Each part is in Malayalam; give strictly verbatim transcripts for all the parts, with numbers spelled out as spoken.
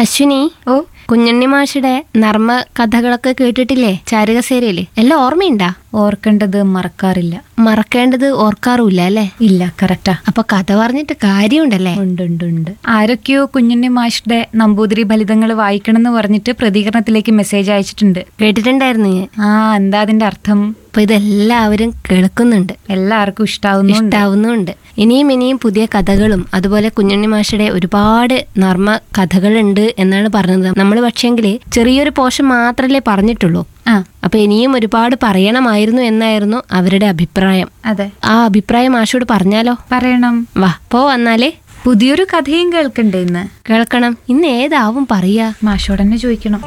അശ്വിനി, ഓ കുഞ്ഞുണ്ണി മാഷിയുടെ നർമ്മ കഥകളൊക്കെ കേട്ടിട്ടില്ലേ ചാരുകസേരയില്? എല്ലാം ഓർമ്മയുണ്ടാ? ഓർക്കേണ്ടത് മറക്കാറില്ല, മറക്കേണ്ടത് ഓർക്കാറുമില്ല അല്ലേ? ഇല്ല, കറക്റ്റാ. അപ്പൊ കഥ പറഞ്ഞിട്ട് കാര്യമുണ്ടല്ലേ? ഉണ്ട് ഉണ്ട് ഉണ്ട് ആരൊക്കെയോ കുഞ്ഞുണ്ണി മാഷിന്റെ നമ്പൂതിരി ഫലിതങ്ങൾ വായിക്കണം എന്ന് പറഞ്ഞിട്ട് പ്രതികരണത്തിലേക്ക് മെസ്സേജ് അയച്ചിട്ടുണ്ട്. കേട്ടിട്ടുണ്ടായിരുന്നു ഞാൻ. ആ, എന്താ അതിന്റെ അർത്ഥം? അപ്പൊ ഇതെല്ലാവരും കേൾക്കുന്നുണ്ട്, എല്ലാവർക്കും ഇഷ്ടാവുന്നു ഇഷ്ടാവുന്നുണ്ട്. ഇനിയും ഇനിയും പുതിയ കഥകളും അതുപോലെ കുഞ്ഞുണ്ണി മാഷിയുടെ ഒരുപാട് നർമ്മ കഥകളുണ്ട് എന്നാണ് പറഞ്ഞത്. നമ്മൾ പക്ഷേങ്കില് ചെറിയൊരു പോർഷൻ മാത്രല്ലേ പറഞ്ഞിട്ടുള്ളൂ. ആ അപ്പൊ ഇനിയും ഒരുപാട് പറയണമായിരുന്നു എന്നായിരുന്നു അവരുടെ അഭിപ്രായം. അതെ, ആ അഭിപ്രായം മാഷോട് പറഞ്ഞാലോ? പറയണം. വാ, പോ വന്നാലേ. പുതിയൊരു കഥയും കേൾക്കണ്ടേ ഇന്ന്? കേൾക്കണം. ഇന്ന് ഏതാവും പറയാ? മാഷോട് തന്നെ ചോദിക്കണം.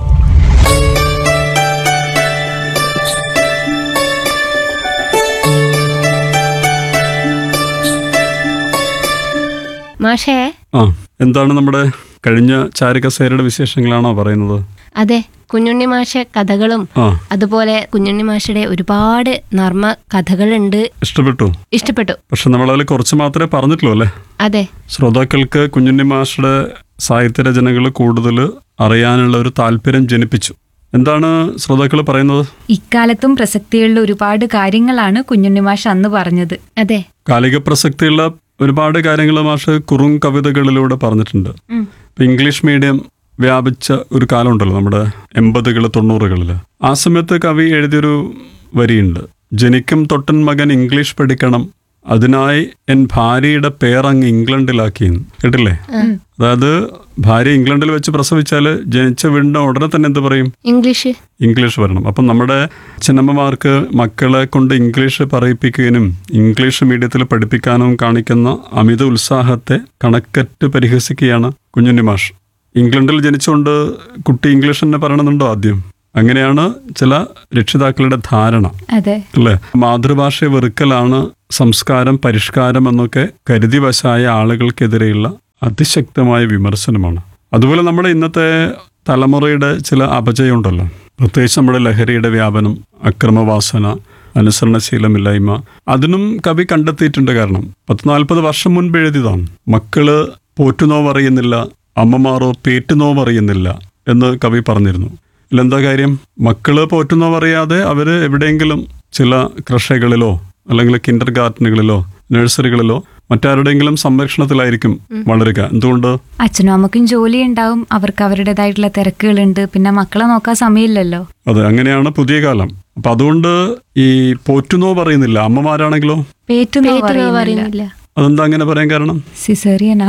മാഷേ, ആ എന്താണ് നമ്മുടെ കഴിഞ്ഞ ചാരുകസേരയുടെ വിശേഷങ്ങളാണോ പറയുന്നത്? അതെ, കുഞ്ഞുണ്ണി മാഷ കഥകളും അതുപോലെ കുഞ്ഞുണ്ണി മാഷയുടെ ഒരുപാട് നർമ്മ കഥകളുണ്ട്. ഇഷ്ടപ്പെട്ടു ഇഷ്ടപ്പെട്ടു പക്ഷെ നമ്മളതിൽ കുറച്ച് മാത്രമേ പറഞ്ഞിട്ടുള്ളൂ അല്ലേ? അതെ, ശ്രോതാക്കൾക്ക് കുഞ്ഞുണ്ണി മാഷയുടെ സാഹിത്യ രചനകൾ കൂടുതൽ അറിയാനുള്ള ഒരു താല്പര്യം ജനിപ്പിച്ചു. എന്താണ് ശ്രോതാക്കൾ പറയുന്നത്? ഇക്കാലത്തും പ്രസക്തിയുള്ള ഒരുപാട് കാര്യങ്ങളാണ് കുഞ്ഞുണ്ണി മാഷ് അന്ന് പറഞ്ഞത്. അതെ, കാലിക പ്രസക്തിയുള്ള ഒരുപാട് കാര്യങ്ങൾ മാഷ് കുറും കവിതകളിലൂടെ പറഞ്ഞിട്ടുണ്ട്. ഇപ്പൊ ഇംഗ്ലീഷ് മീഡിയം വ്യാപിച്ച ഒരു കാലമുണ്ടല്ലോ നമ്മുടെ എൺപതുകൾ തൊണ്ണൂറുകളിൽ. ആ സമയത്ത് കവി എഴുതിയൊരു വരിയുണ്ട്: ജനിക്കും തൊട്ടൻ മകൻ ഇംഗ്ലീഷ് പഠിക്കണം, അതിനായി എൻ ഭാര്യയുടെ പേരങ്ങ് ഇംഗ്ലണ്ടിലാക്കി. കേട്ടില്ലേ? അതായത് ഭാര്യ ഇംഗ്ലണ്ടിൽ വെച്ച് പ്രസവിച്ചാൽ ജനിച്ച വീടിന്റെ ഉടനെ തന്നെ എന്ത് പറയും? ഇംഗ്ലീഷ് ഇംഗ്ലീഷ് വരണം. അപ്പം നമ്മുടെ അച്ഛനമ്മമാർക്ക് മക്കളെ കൊണ്ട് ഇംഗ്ലീഷ് പറയിപ്പിക്കുകയും ഇംഗ്ലീഷ് മീഡിയത്തിൽ പഠിപ്പിക്കാനും കാണിക്കുന്ന അമിത ഉത്സാഹത്തെ കണക്കറ്റ് പരിഹസിക്കുകയാണ് കുഞ്ഞുണ്ണി മാഷ്. ഇംഗ്ലണ്ടിൽ ജനിച്ചുകൊണ്ട് കുട്ടി ഇംഗ്ലീഷ് തന്നെ പറയണമെന്നുണ്ടോ ആദ്യം? അങ്ങനെയാണ് ചില രക്ഷിതാക്കളുടെ ധാരണ, അല്ലേ? മാതൃഭാഷയെ വെറുക്കലാണ് സംസ്കാരം, പരിഷ്കാരം എന്നൊക്കെ കരുതി വശായ ആളുകൾക്കെതിരെയുള്ള അതിശക്തമായ വിമർശനമാണ്. അതുപോലെ നമ്മുടെ ഇന്നത്തെ തലമുറയുടെ ചില അപജയമുണ്ടല്ലോ, പ്രത്യേകിച്ച് നമ്മുടെ ലഹരിയുടെ വ്യാപനം, അക്രമവാസന, അനുസരണശീലമില്ലായ്മ. അതിനും കവി കണ്ടെത്തിയിട്ടുണ്ട്. കാരണം പത്ത് നാൽപ്പത് വർഷം മുൻപ് എഴുതിയതാണ്. മക്കള് പോറ്റുനോവറിയുന്നില്ല, അമ്മമാരോ പേറ്റുനോവറിയുന്നില്ല എന്ന് കവി പറഞ്ഞിരുന്നു. ഇതിലെന്താ കാര്യം? മക്കള് പോറ്റുന്നവറിയാതെ അവര് എവിടെയെങ്കിലും ചില ക്രഷകളിലോ അല്ലെങ്കിൽ കിൻഡർ ഗാർഡനുകളിലോ നഴ്സറികളിലോ മറ്റാരുടെയെങ്കിലും സംരക്ഷണത്തിലായിരിക്കും വളരുക. എന്തുകൊണ്ട്? അച്ഛനും അമ്മക്കും ജോലി ഉണ്ടാവും, അവർക്ക് അവരുടേതായിട്ടുള്ള തിരക്കുകളുണ്ട്, പിന്നെ മക്കളെ നോക്കാൻ സമയമില്ലല്ലോ. അതെ, അങ്ങനെയാണ് പുതിയ കാലം. അപ്പൊ അതുകൊണ്ട് ഈ പോറ്റുന്നോ പറയുന്നില്ല, അമ്മമാരാണെങ്കിലോ പേറ്റുന്നോ പറയുന്നില്ല. അതെന്താ അങ്ങനെ പറയാൻ കാരണം? സിസേറിയനാ.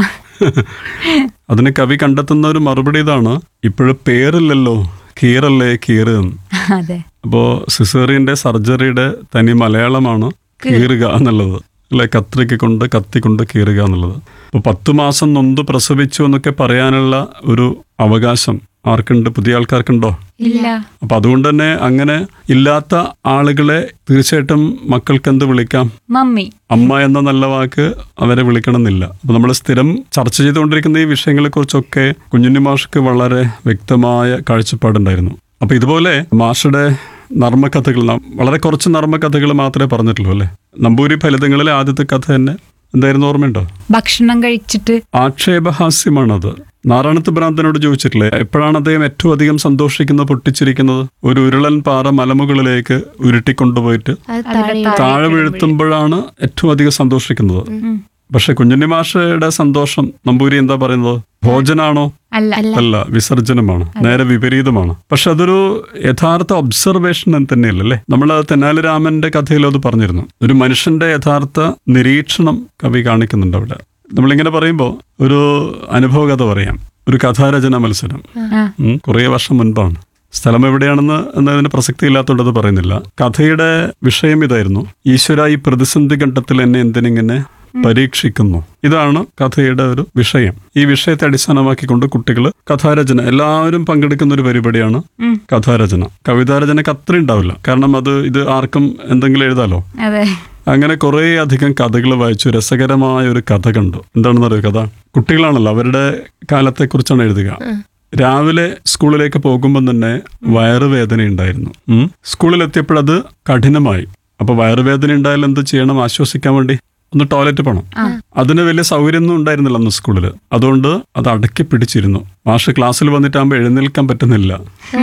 അതിന് കവി കണ്ടെത്തുന്ന ഒരു മറുപടി ഇതാണ്: ഇപ്പോഴും പേരില്ലല്ലോ, കീറല്ലേ കീറ്. അതെ, അപ്പോ സിസേറിയന്റെ സർജറിയുടെ തനി മലയാളമാണ് കീറുക എന്നുള്ളത്, അല്ലെ? കത്രിക കൊണ്ട് കത്തിക്കൊണ്ട് കീറുക എന്നുള്ളത്. അപ്പൊ പത്തു മാസം നൊന്ത് പ്രസവിച്ചു എന്നൊക്കെ പറയാനുള്ള ഒരു അവകാശം ആർക്കുണ്ട്? പുതിയ ആൾക്കാർക്കുണ്ടോ? ഇല്ല. അപ്പൊ അതുകൊണ്ട് തന്നെ അങ്ങനെ ഇല്ലാത്ത ആളുകളെ തീർച്ചയായിട്ടും മക്കൾക്ക് എന്ത് വിളിക്കാം? മമ്മി, അമ്മ എന്ന നല്ല വാക്ക് അവരെ വിളിക്കണമെന്നില്ല. അപ്പൊ നമ്മൾ സ്ഥിരം ചർച്ച ചെയ്തുകൊണ്ടിരിക്കുന്ന ഈ വിഷയങ്ങളെ കുറിച്ചൊക്കെ കുഞ്ഞുണ്ണി മാഷ്ക്ക് വളരെ വ്യക്തമായ കാഴ്ചപ്പാടുണ്ടായിരുന്നു. അപ്പൊ ഇതുപോലെ മാഷയുടെ നർമ്മകഥകൾ, വളരെ കുറച്ച് നർമ്മകഥകൾ മാത്രമേ പറഞ്ഞിട്ടുള്ളൂ അല്ലേ? നമ്പൂരി ഫലിതങ്ങളിലെ ആദ്യത്തെ കഥ തന്നെ എന്തായിരുന്നു, ഓർമ്മയുണ്ടോ? ഭക്ഷണം കഴിച്ചിട്ട്. ആക്ഷേപഹാസ്യമാണത്. നാരായണത്ത് ഭ്രാന്തനോട് ചോദിച്ചിട്ടില്ലേ, എപ്പോഴാണ് അദ്ദേഹം ഏറ്റവും അധികം സന്തോഷിക്കുന്നത്, പൊട്ടിച്ചിരിക്കുന്നത്? ഒരു ഉരുളൻ പാറ മലമുകളിലേക്ക് ഉരുട്ടിക്കൊണ്ടുപോയിട്ട് താഴെ വീഴ്ത്തുമ്പോഴാണ് ഏറ്റവും അധികം സന്തോഷിക്കുന്നത്. പക്ഷെ കുഞ്ഞുണ്ണി മാഷയുടെ സന്തോഷം നമ്പൂരി എന്താ പറയുന്നത്? ഭോജനാണോ? അല്ല, വിസർജനമാണ്. നേരെ വിപരീതമാണ്. പക്ഷെ അതൊരു യഥാർത്ഥ ഒബ്സർവേഷൻ തന്നെയല്ലേ? നമ്മൾ തെന്നാലി രാമന്റെ കഥയിൽ അത് പറഞ്ഞിരുന്നു. ഒരു മനുഷ്യന്റെ യഥാർത്ഥ നിരീക്ഷണം കവി കാണിക്കുന്നുണ്ട് അവിടെ. നമ്മളിങ്ങനെ പറയുമ്പോൾ ഒരു അനുഭവ കഥ പറയാം. ഒരു കഥാരചന മത്സരം കുറേ വർഷം മുൻപാണ്. സ്ഥലം എവിടെയാണെന്ന് എന്നതിന് പ്രസക്തി ഇല്ലാത്തതുകൊണ്ട് അത് പറയുന്നില്ല. കഥയുടെ വിഷയം ഇതായിരുന്നു: ഈശ്വര, ഈ പ്രതിസന്ധി ഘട്ടത്തിൽ എന്നെ എന്തിനിങ്ങനെ പരീക്ഷിക്കുന്നു. ഇതാണ് കഥയുടെ ഒരു വിഷയം. ഈ വിഷയത്തെ അടിസ്ഥാനമാക്കിക്കൊണ്ട് കുട്ടികൾ കഥാരചന, എല്ലാവരും പങ്കെടുക്കുന്ന ഒരു പരിപാടിയാണ് കഥാരചന. കവിതാരചനക്ക് അത്ര ഉണ്ടാവില്ല, കാരണം അത് ഇത് ആർക്കും എന്തെങ്കിലും എഴുതാലോ. അങ്ങനെ കുറേ അധികം കഥകൾ വായിച്ചു. രസകരമായ ഒരു കഥ കണ്ടു. എന്താണെന്ന് അറിയോ കഥ? കുട്ടികളാണല്ലോ, അവരുടെ കാലത്തെക്കുറിച്ചാണ് എഴുതുക. രാവിലെ സ്കൂളിലേക്ക് പോകുമ്പോൾ തന്നെ വയറുവേദന ഉണ്ടായിരുന്നു. സ്കൂളിലെത്തിയപ്പോഴത് കഠിനമായി. അപ്പൊ വയറുവേദന ഉണ്ടായാൽ എന്ത് ചെയ്യണം ആശ്വസിക്കാൻ വേണ്ടി? ഒന്ന് ടോയ്ലറ്റ് പോകണം. അതിന് വലിയ സൗകര്യമൊന്നും ഉണ്ടായിരുന്നില്ല അന്ന് സ്കൂളിൽ. അതുകൊണ്ട് അത് അടക്കി പിടിച്ചിരുന്നു. മാഷ് ക്ലാസ്സിൽ വന്നിട്ടാകുമ്പോൾ എഴുന്നേൽക്കാൻ പറ്റുന്നില്ല,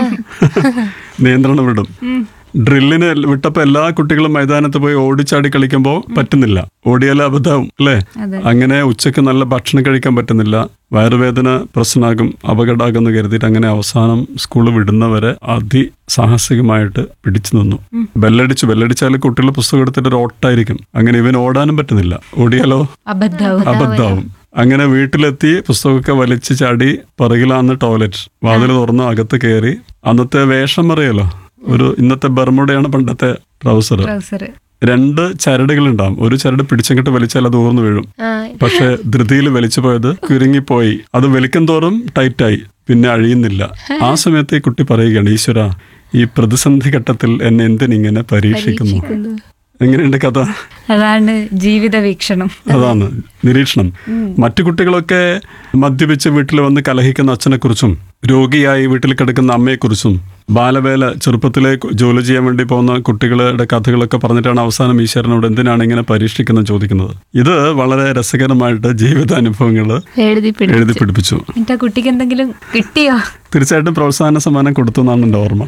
നിയന്ത്രണം വിടും. ഡ്രില്ലിന് വിട്ടപ്പോൾ എല്ലാ കുട്ടികളും മൈതാനത്ത് പോയി ഓടിച്ചാടി കളിക്കുമ്പോൾ പറ്റുന്നില്ല, ഓടിയാൽ അബദ്ധമാവും അല്ലേ. അങ്ങനെ ഉച്ചയ്ക്ക് നല്ല ഭക്ഷണം കഴിക്കാൻ പറ്റുന്നില്ല, വയറുവേദന പ്രശ്നമാകും, അപകടമാകും എന്ന് കരുതിയിട്ട് അങ്ങനെ അവസാനം സ്കൂൾ വിടുന്നവരെ അതിസാഹസികമായിട്ട് പിടിച്ചു നിന്നു. ബെല്ലടിച്ചു ബെല്ലടിച്ചാൽ കുട്ടികൾ പുസ്തകം എടുത്തിട്ട് ഒരു ഓട്ടായിരിക്കും. അങ്ങനെ ഇവൻ ഓടാനും പറ്റുന്നില്ല, ഓടിയാലോ അബദ്ധമാവും. അങ്ങനെ വീട്ടിലെത്തി പുസ്തകമൊക്കെ വലിച്ചു ചാടി പിറകിലാന്ന് ടോയ്ലറ്റ്, വാതിൽ തുറന്ന് അകത്ത് കയറി. അന്നത്തെ വേഷം അറിയാലോ, ഒരു ഇന്നത്തെ ബർമുടയാണ് പണ്ടത്തെ ട്രൗസർ. രണ്ട് ചരടുകളുണ്ടാവും, ഒരു ചരട് പിടിച്ചങ്ങിട്ട് വലിച്ചാൽ അത് ഊർന്നു വീഴും. പക്ഷെ ധൃതിയിൽ വലിച്ചു പോയത് കുരുങ്ങിപ്പോയി, അത് വലിക്കും തോറും ടൈറ്റായി, പിന്നെ അഴിയുന്നില്ല. ആ സമയത്ത് ഈ കുട്ടി പറയുകയാണ്, ഈശ്വര, ഈ പ്രതിസന്ധി ഘട്ടത്തിൽ എന്നെ എന്തിനിങ്ങനെ പരീക്ഷിക്കുന്നു. എങ്ങനെയുണ്ട് കഥ? അതാണ് ജീവിത വീക്ഷണം, അതാണ് നിരീക്ഷണം. മറ്റു കുട്ടികളൊക്കെ മദ്യപിച്ച് വീട്ടിൽ വന്ന് കലഹിക്കുന്ന അച്ഛനെക്കുറിച്ചും രോഗിയായി വീട്ടിൽ കിടക്കുന്ന അമ്മയെക്കുറിച്ചും ബാലവേല ചെറുപ്പത്തിലെ ജോലി ചെയ്യാൻ വേണ്ടി പോകുന്ന കുട്ടികളുടെ കഥകളൊക്കെ പറഞ്ഞിട്ടാണ് അവസാനം ഈശ്വരനോട് എന്തിനാണ് ഇങ്ങനെ പരീക്ഷിക്കുന്നത് ചോദിക്കുന്നത്. ഇത് വളരെ രസകരമായിട്ട് ജീവിതാനുഭവങ്ങൾ എഴുതി പിടിപ്പിച്ചു. എന്റെ കുട്ടിക്ക് എന്തെങ്കിലും കിട്ടിയോ? തീർച്ചയായിട്ടും പ്രോത്സാഹന സമ്മാനം കൊടുത്തു എന്നാണ് എൻ്റെ ഓർമ്മ.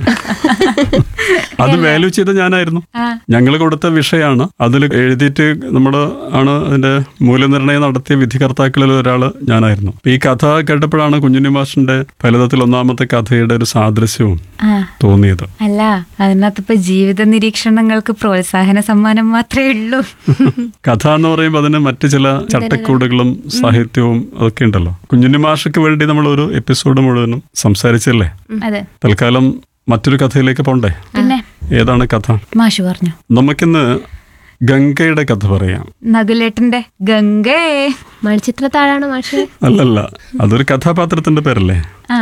അത് വാല്യൂ ചെയ്ത ഞാനായിരുന്നു. ഞങ്ങൾ കൊടുത്ത വിഷയമാണ്, അതിൽ എഴുതിയിട്ട് നമ്മൾ ആണ് അതിന്റെ മൂല്യനിർണ്ണയം നടത്തിയ വിധികർത്താക്കളിൽ ഒരാൾ ഞാനായിരുന്നു. ഈ കഥ കേട്ടപ്പോഴാണ് കുഞ്ഞുണ്ണി മാഷിന്റെ ഫലിതത്തിൽ ഒന്നാമത്തെ കഥയുടെ ഒരു സാദൃശ്യവും തോന്നിയത്. അല്ല, അതിനകത്തിപ്പോ ജീവിത നിരീക്ഷണങ്ങൾക്ക് പ്രോത്സാഹന സമ്മാനം മാത്രമേ ഉള്ളൂ. കഥ എന്ന് പറയുമ്പോൾ അതിന് മറ്റു ചില ചട്ടക്കൂടുകളും സാഹിത്യവും അതൊക്കെ ഉണ്ടല്ലോ. കുഞ്ഞുണ്ണി മാഷക്ക് വേണ്ടി നമ്മൾ ഒരു എപ്പിസോഡ് മുഴുവനും സംസാരിച്ചല്ലേ. തൽക്കാലം മറ്റൊരു കഥയിലേക്ക് പോണ്ടേ? ഏതാണ് കഥ? മാഷ് പറഞ്ഞു. നമുക്കിന്ന് ഗംഗയുടെ കഥ പറയാം. നകുലേട്ടന്റെ ഗംഗേ. മണിച്ചിത്രത്താഴാണ് മാഷ്? അല്ലല്ല, അതൊരു കഥാപാത്രത്തിന്റെ പേരല്ലേ.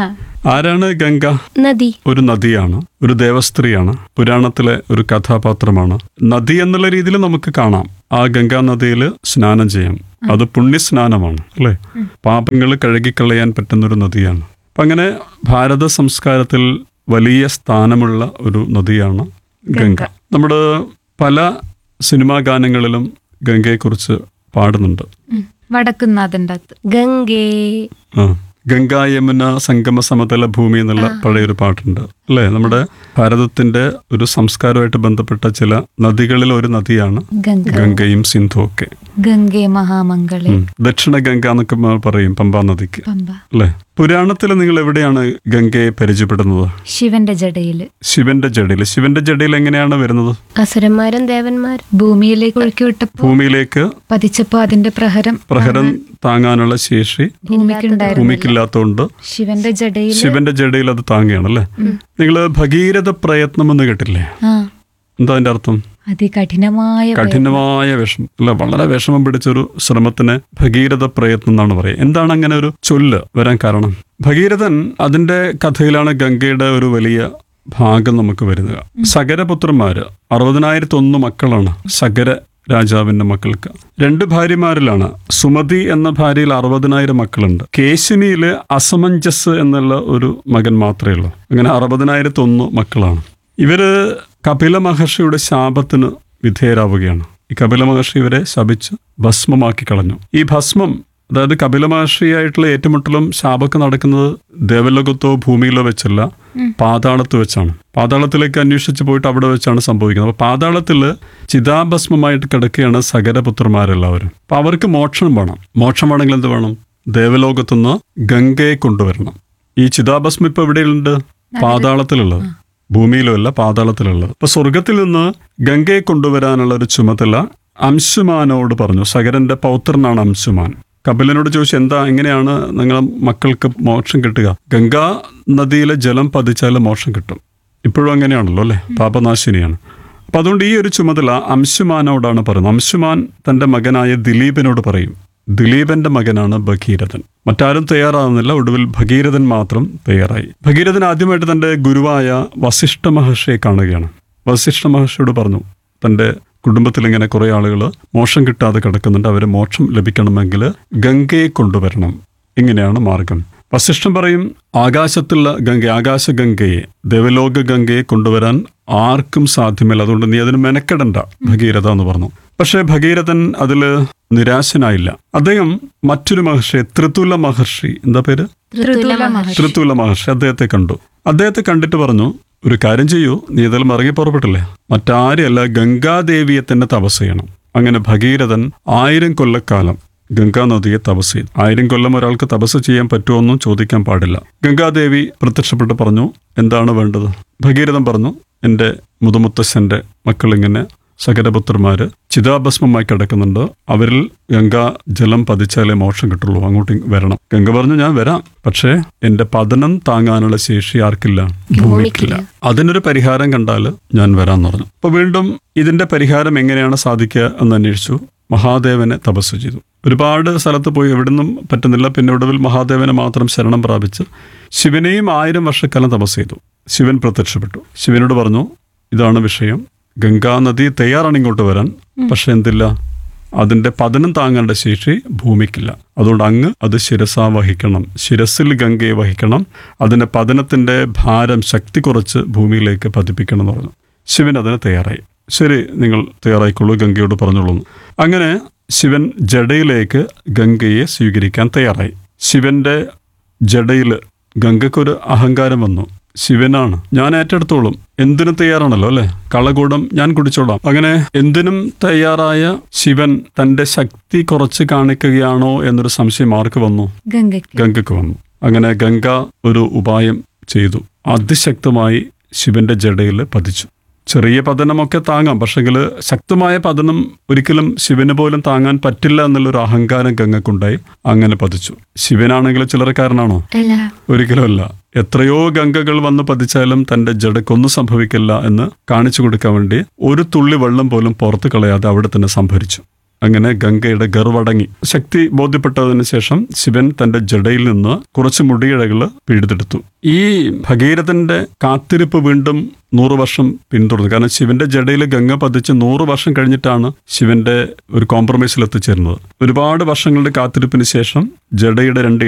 ആരാണ് ഗംഗ? നദി. ഒരു നദിയാണ്, ഒരു ദേവസ്ത്രീയാണ്, പുരാണത്തിലെ ഒരു കഥാപാത്രമാണ്. നദി എന്നുള്ള രീതിയിൽ നമുക്ക് കാണാം. ആ ഗംഗാ നദിയിൽ സ്നാനം ചെയ്യാം, അത് പുണ്യസ്നാനമാണ് അല്ലേ. പാപങ്ങൾ കഴുകിക്കളയാൻ പറ്റുന്നൊരു നദിയാണ്. അപ്പം അങ്ങനെ ഭാരത സംസ്കാരത്തിൽ വലിയ സ്ഥാനമുള്ള ഒരു നദിയാണ് ഗംഗ. നമ്മുടെ പല സിനിമാ ഗാനങ്ങളിലും ഗംഗയെക്കുറിച്ച് പാടുന്നുണ്ട്. വടക്കുന്നാഥൻ്റെ ഗംഗേ, ആ ഗംഗാ യമുന സംഗമ സമതല ഭൂമി എന്നുള്ള പഴയൊരു പാട്ടുണ്ട് അല്ലേ. നമ്മുടെ ഭാരതത്തിന്റെ ഒരു സംസ്കാരമായിട്ട് ബന്ധപ്പെട്ട ചില നദികളിൽ ഒരു നദിയാണ് ഗംഗയും സിന്ധുവും ഒക്കെ. ഗംഗേ മഹാമംഗളേ. ദക്ഷിണ ഗംഗ എന്നൊക്കെ പറയും പമ്പാ നദിക്ക് അല്ലേ. പുരാണത്തിൽ നിങ്ങൾ എവിടെയാണ് ഗംഗയെ പരിചയപ്പെടുന്നത്? ശിവന്റെ ജടയില്. ശിവന്റെ ജടയില്. ശിവന്റെ ജടയിൽ എങ്ങനെയാണ് വരുന്നത്? അസുരന്മാരും ദേവന്മാരും ഭൂമിയിലേക്ക് ഒഴുക്കി വിട്ടപ്പോ ഭൂമിയിലേക്ക് പതിച്ചപ്പോ അതിന്റെ പ്രഹരം പ്രഹരം താങ്ങാനുള്ള ശേഷി ഭൂമിക്കില്ലാത്തോണ്ട് ശിവന്റെ ജടയിൽ ശിവന്റെ ജടയിൽ അത് താങ്ങുകയാണല്ലേ. നിങ്ങള് ഭഗീരഥ പ്രയത്നം എന്ന് കേട്ടില്ലേ? എന്താ അതിന്റെ അർത്ഥം? അതികഠിനമായ കഠിനമായ വിഷമം അല്ല, വളരെ വിഷമം പിടിച്ചൊരു ശ്രമത്തിന് ഭഗീരഥ പ്രയത്നം എന്നാണ് പറയുക. എന്താണ് അങ്ങനെ ഒരു ചൊല്ല് വരാൻ കാരണം? ഭഗീരഥൻ അതിന്റെ കഥയിലാണ് ഗംഗയുടെ ഒരു വലിയ ഭാഗം നമുക്ക് വരുന്നത്. സഗരപുത്രന്മാര് അറുപതിനായിരത്തി ഒന്ന് മക്കളാണ് സഗര രാജാവിന്റെ മക്കൾക്ക്. രണ്ട് ഭാര്യമാരിലാണ്. സുമതി എന്ന ഭാര്യയിൽ അറുപതിനായിരം മക്കളുണ്ട്. കേശിനിയില് അസമഞ്ജസ് എന്നുള്ള ഒരു മകൻ മാത്രമേ ഉള്ളൂ. അങ്ങനെ അറുപതിനായിരത്തി ഒന്ന് മക്കളാണ്. ഇവര് കപില മഹർഷിയുടെ ശാപത്തിന് വിധേയരാവുകയാണ്. ഈ കപില മഹർഷി ഇവരെ ശപിച്ച് ഭസ്മമാക്കി കളഞ്ഞു. ഈ ഭസ്മം, അതായത് കപില മഹർഷിയായിട്ടുള്ള ഏറ്റുമുട്ടലും ശാപമൊക്കെ നടക്കുന്നത് ദേവലോകത്തോ ഭൂമിയിലോ വെച്ചല്ല, പാതാളത്ത് വെച്ചാണ്. പാതാളത്തിലേക്ക് അന്വേഷിച്ച് പോയിട്ട് അവിടെ വെച്ചാണ് സംഭവിക്കുന്നത്. അപ്പൊ പാതാളത്തില് ചിതാഭസ്മമായിട്ട് കിടക്കുകയാണ് സഗരപുത്രന്മാരെല്ലാവരും. അപ്പൊ അവർക്ക് മോക്ഷം വേണം. മോക്ഷം വേണമെങ്കിൽ എന്ത് വേണം? ദേവലോകത്തുനിന്ന് ഗംഗയെ കൊണ്ടുവരണം. ഈ ചിതാഭസ്മം ഇപ്പൊ എവിടെയുണ്ട്? പാതാളത്തിലുള്ളത്, ഭൂമിയിലും അല്ല, പാതാളത്തിലുള്ളത്. അപ്പൊ സ്വർഗത്തിൽ നിന്ന് ഗംഗയെ കൊണ്ടുവരാനുള്ള ഒരു ചുമതല അംശുമാനോട് പറഞ്ഞു. സഗരന്റെ പൗത്രനാണ് അംശുമാൻ. കപിലനോട് ചോദിച്ചു, എന്താ എങ്ങനെയാണ് നിങ്ങളെ മക്കൾക്ക് മോക്ഷം കിട്ടുക? ഗംഗാ നദിയിലെ ജലം പതിച്ചാൽ മോക്ഷം കിട്ടും. ഇപ്പോഴും അങ്ങനെയാണല്ലോ അല്ലെ, പാപനാശിനിയാണ്. അപ്പൊ അതുകൊണ്ട് ഈ ഒരു ചുമതല അംശുമാനോടാണ് പറയുന്നത്. അംശുമാൻ തന്റെ മകനായ ദിലീപനോട് പറയും. ദിലീപന്റെ മകനാണ് ഭഗീരഥൻ. മറ്റാരും തയ്യാറാകുന്നില്ല. ഒടുവിൽ ഭഗീരഥൻ മാത്രം തയ്യാറായി. ഭഗീരഥൻ ആദ്യമായിട്ട് തന്റെ ഗുരുവായ വസിഷ്ഠ മഹർഷിയെ കാണുകയാണ്. വസിഷ്ഠ മഹർഷിയോട് പറഞ്ഞു, തന്റെ കുടുംബത്തിൽ ഇങ്ങനെ കുറെ ആളുകൾ മോക്ഷം കിട്ടാതെ കിടക്കുന്നുണ്ട്, അവര് മോക്ഷം ലഭിക്കണമെങ്കിൽ ഗംഗയെ കൊണ്ടുവരണം. ഇങ്ങനെയാണ് മാർഗം. വസിഷ്ഠൻ പറയും, ആകാശത്തുള്ള ഗംഗ, ആകാശ ഗംഗയെ, ദേവലോക ഗംഗയെ കൊണ്ടുവരാൻ ആർക്കും സാധ്യമല്ല, അതുകൊണ്ട് നീ അതിന് മെനക്കെടണ്ട ഭഗീരഥ എന്ന് പറഞ്ഞു. പക്ഷേ ഭഗീരഥൻ അതിൽ നിരാശനായില്ല. അദ്ദേഹം മറ്റൊരു മഹർഷി, ത്രിതുല മഹർഷി, എന്താ പേര്, ത്രിതുല മഹർഷി. ത്രിതുല മഹർഷി, അദ്ദേഹത്തെ കണ്ടു. അദ്ദേഹത്തെ കണ്ടിട്ട് പറഞ്ഞു, ഒരു കാര്യം ചെയ്യൂ, നീ ഇതെല്ലാം ഇറങ്ങി പുറപ്പെട്ടില്ലേ, മറ്റാരെയല്ല ഗംഗാദേവിയെ തന്നെ തപസ് ചെയ്യണം. അങ്ങനെ ഭഗീരഥൻ ആയിരം കൊല്ലക്കാലം ഗംഗാനദിയെ തപസ് ചെയ്തു. ആയിരം കൊല്ലം ഒരാൾക്ക് തപസ് ചെയ്യാൻ പറ്റുമോന്നും ചോദിക്കാൻ പാടില്ല. ഗംഗാദേവി പ്രത്യക്ഷപ്പെട്ട് പറഞ്ഞു, എന്താണ് വേണ്ടത്? ഭഗീരഥൻ പറഞ്ഞു, എൻ്റെ മുതുമുത്തശ്ശൻ്റെ മക്കളിങ്ങനെ സകരപുത്രന്മാര് ചിതാഭസ്മമായി കിടക്കുന്നുണ്ട്, അവരിൽ ഗംഗാ ജലം പതിച്ചാലേ മോക്ഷം കിട്ടുള്ളൂ, അങ്ങോട്ട് വരണം. ഗംഗ പറഞ്ഞു, ഞാൻ വരാം, പക്ഷേ എന്റെ പതനം താങ്ങാനുള്ള ശേഷി ആർക്കില്ല, ഭൂമിക്കില്ല. അതിനൊരു പരിഹാരം കണ്ടാൽ ഞാൻ വരാമെന്ന് പറഞ്ഞു. അപ്പൊ വീണ്ടും ഇതിന്റെ പരിഹാരം എങ്ങനെയാണ് സാധിക്കുക എന്ന് അന്വേഷിച്ചു. മഹാദേവനെ തപസ് ചെയ്തു. ഒരുപാട് സ്ഥലത്ത് പോയി, എവിടുന്നും പറ്റുന്നില്ല. പിന്നെ ഒടുവിൽ മഹാദേവനെ മാത്രം ശരണം പ്രാപിച്ച് ശിവനെയും ആയിരം വർഷക്കാലം തപസ് ചെയ്തു. ശിവൻ പ്രത്യക്ഷപ്പെട്ടു. ശിവനോട് പറഞ്ഞു, ഇതാണ് വിഷയം, ഗംഗാനദി തയ്യാറാണ് ഇങ്ങോട്ട് വരാൻ, പക്ഷെ എന്തില്ല, അതിന്റെ പതനം താങ്ങേണ്ട ശേഷി ഭൂമിക്കില്ല. അതുകൊണ്ട് അങ്ങ് അത് ശിരസാ വഹിക്കണം, ശിരസിൽ ഗംഗയെ വഹിക്കണം, അതിന്റെ പതനത്തിന്റെ ഭാരം ശക്തി കുറച്ച് ഭൂമിയിലേക്ക് പതിപ്പിക്കണം എന്ന് പറഞ്ഞു. ശിവൻ അതിന് തയ്യാറായി. ശരി, നിങ്ങൾ തയ്യാറായിക്കൊള്ളൂ, ഗംഗയോട് പറഞ്ഞോളൂ. അങ്ങനെ ശിവൻ ജഡയിലേക്ക് ഗംഗയെ സ്വീകരിക്കാൻ തയ്യാറായി. ശിവന്റെ ജഡയിൽ ഗംഗയ്ക്കൊരു അഹങ്കാരം വന്നു. ശിവനാണ്, ഞാൻ ഏറ്റെടുത്തോളും, എന്തിനും തയ്യാറാണല്ലോ അല്ലെ, കളകൂടം ഞാൻ കുടിച്ചോളാം. അങ്ങനെ എന്തിനും തയ്യാറായ ശിവൻ തന്റെ ശക്തി കുറച്ച് കാണിക്കുകയാണോ എന്നൊരു സംശയം ആർക്ക് വന്നു? ഗംഗയ്ക്ക്. ഗംഗയ്ക്ക് വന്നു. അങ്ങനെ ഗംഗ ഒരു ഉപായം ചെയ്തു. അതിശക്തമായി ശിവന്റെ ജഡയിൽ പതിച്ചു. ചെറിയ പതനമൊക്കെ താങ്ങാം, പക്ഷെങ്കിൽ ശക്തമായ പതനം ഒരിക്കലും ശിവന് പോലും താങ്ങാൻ പറ്റില്ല എന്നുള്ളൊരു അഹങ്കാരം ഗംഗക്കുണ്ടായി. അങ്ങനെ പതിച്ചു. ശിവനാണെങ്കിൽ ചിലർക്കാരനാണോ? ഒരിക്കലും അല്ല. എത്രയോ ഗംഗകൾ വന്ന് പതിച്ചാലും തന്റെ ജഡക്കൊന്നും സംഭവിക്കില്ല എന്ന് കാണിച്ചു കൊടുക്കാൻ വേണ്ടി ഒരു തുള്ളി വെള്ളം പോലും പുറത്തു കളയാതെ അവിടെ തന്നെ സംഭരിച്ചു. അങ്ങനെ ഗംഗയുടെ ഗർവടങ്ങി. ശക്തി ബോധ്യപ്പെട്ടതിന് ശേഷം ശിവൻ തന്റെ ജഡയിൽ നിന്ന് കുറച്ച് മുടിയിഴകൾ പിഴുതെടുത്തു. ഈ ഭഗീരഥന്റെ കാത്തിരിപ്പ് വീണ്ടും നൂറു വർഷം പിന്തുടർന്നു. കാരണം ശിവന്റെ ജഡയിൽ ഗംഗ പതിച്ച് നൂറ് വർഷം കഴിഞ്ഞിട്ടാണ് ശിവന്റെ ഒരു കോംപ്രമൈസിൽ എത്തിച്ചേരുന്നത്. ഒരുപാട് വർഷങ്ങളുടെ കാത്തിരിപ്പിന് ശേഷം ജഡയുടെ രണ്ട്